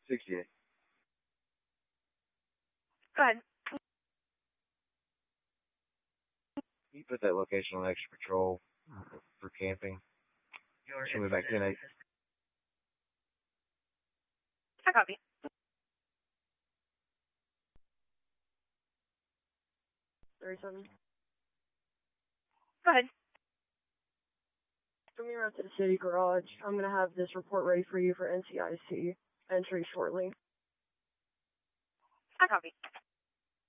68. Go ahead. Can you put that location on extra patrol for camping? Show me back 10-8. I copy. 37. Go ahead. Bring me around to the city garage. I'm going to have this report ready for you for NCIC entry shortly. I copy.